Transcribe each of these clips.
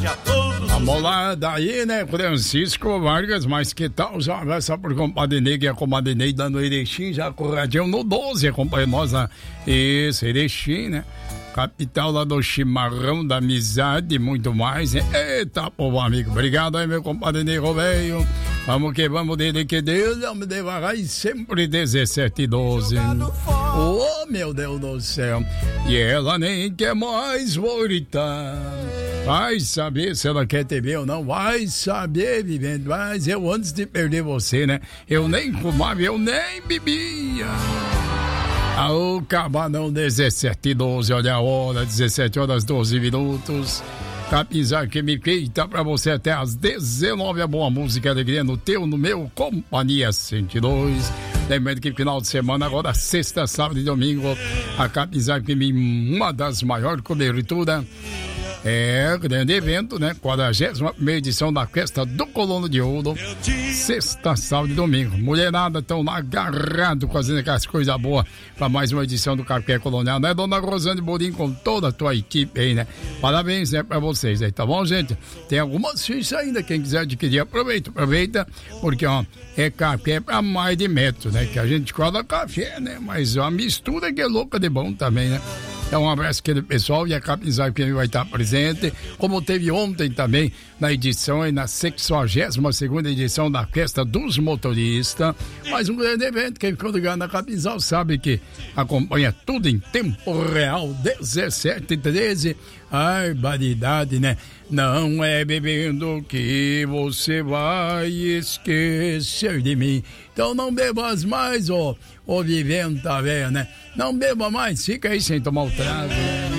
a todos. Vamos lá, daí, né, Francisco Vargas, mas que tal já essa por compadre Ney e a comadre Ney dando Erechim, já corradinho no 12, acompanha nós lá. Isso, Erechim, né? Capital lá do chimarrão, da amizade e muito mais, né? Eita, povo amigo, obrigado aí, meu compadre Ney Roveio. Vamos que vamos dele, que Deus me devagar e sempre 17 e 12. Oh, meu Deus do céu. E ela nem quer mais voltar. Vai saber se ela quer te ver ou não. Vai saber, vivendo. Mas eu, antes de perder você, né? Eu nem fumava, eu nem bebia. O Cabanão 17 e 12, olha a hora, 17 horas 12 minutos. Capizar que me feita pra você até às 19, a boa música, alegria no teu, no meu, Companhia 102. Lembrando que final de semana, agora sexta, sábado e domingo, a Capizar que me uma das maiores coberturas. É, grande evento, né? 41ª edição da Festa do Colono de Ouro. Sexta, sábado e domingo. Mulherada estão lá agarrado, fazendo aquelas coisas boas para mais uma edição do Café Colonial, né? Dona Rosane Borim com toda a tua equipe aí, né? Parabéns, né, pra vocês aí, tá bom, gente? Tem algumas fichas ainda, quem quiser adquirir, aproveita, porque, ó, é café pra mais de metro, né? Que a gente cola café, né? Mas a mistura que é louca de bom também, né? Então, um abraço aqui do pessoal e a Capizar que vai estar presente, como teve ontem também na edição e na 62ª edição da Festa dos Motoristas. Mais um grande evento, quem ficou ligado na Capizar sabe que acompanha tudo em tempo real, 17 e 13. Barbaridade, né? Não é bebendo que você vai esquecer de mim. Então não bebas mais, ô vivendo, tá velho, né? Não beba mais, fica aí sem tomar o trago.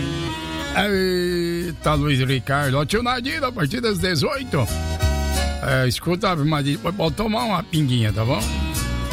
Eita, Luiz Ricardo. Ó, tio Nadir, a partir das 18. Escuta, mas pode tomar uma pinguinha, tá bom?